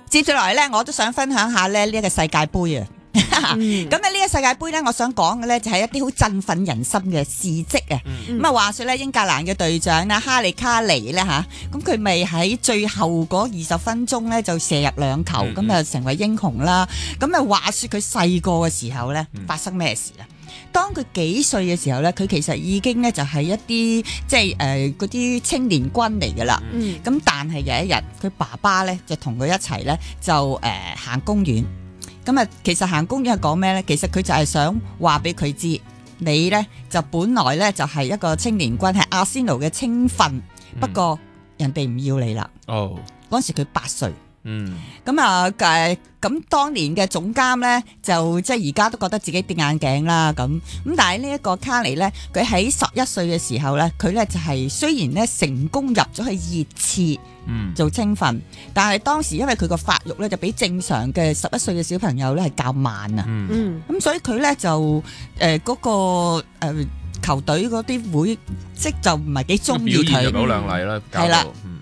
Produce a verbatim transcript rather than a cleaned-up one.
接住落嚟咧，我都想分享下咧呢一個世界盃啊。咁咧呢個世界盃咧，我想講嘅咧就係一啲好振奮人心嘅事蹟啊！咁啊、嗯，話說咧，英格蘭嘅隊長啦，哈利卡尼咧吓，咁佢咪喺最後嗰二十分鐘咧就射入兩球，咁啊、嗯、成為英雄啦。咁啊，話說佢細個嘅時候咧，發生咩事啊？當佢幾歲嘅時候咧，佢其實已經咧就係一啲即係誒嗰啲青年軍嚟噶啦。咁、嗯、但係有一日，佢爸爸咧就同佢一齊咧就誒、呃、行公園。咁啊，其實行公園係講咩咧？其實佢就係想話俾佢知，你咧就本來咧就係一個青年軍，係阿仙奴嘅青訓，嗯、不過人哋唔要你啦。哦，嗰時佢八歲。嗯，咁啊誒，咁當年嘅總監咧，就即係而家都覺得自己跌眼鏡啦，咁咁，但係呢一個卡尼咧，佢喺十一歲嘅時候咧，佢咧就係、是、雖然咧成功入咗去熱刺，嗯，做青訓，嗯、但係當時因為佢個發育咧就比正常嘅十一歲嘅小朋友咧係較慢啊，嗯，咁所以佢咧就誒嗰、呃那個誒。呃球隊嗰啲會即就唔係幾中意佢， 表現就好靚麗啦， 係啦。